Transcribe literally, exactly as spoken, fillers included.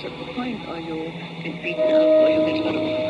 certain point, or you get beaten up, or you get a lot of